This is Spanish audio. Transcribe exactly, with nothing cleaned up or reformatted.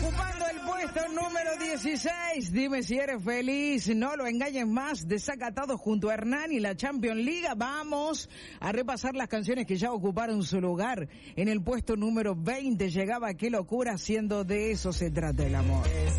Ocupando el puesto número dieciséis. Dime si eres feliz. No lo engañes más. Desacatados junto a Hernán y la Champions League. Vamos a repasar las canciones que ya ocuparon su lugar. En el puesto número veinte llegaba Qué locura, siendo de eso se trata el amor.